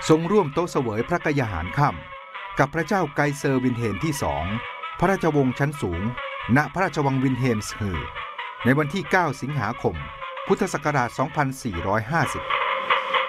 ทรงร่วมโต๊ะเสวยพระกยาหารค่ำกับพระเจ้าไกเซอร์วินเฮมที่2พระราชวงศ์ชั้นสูงณพระราชวังวินเฮมส์ฮือในวันที่9 สิงหาคมพุทธศักราช 2450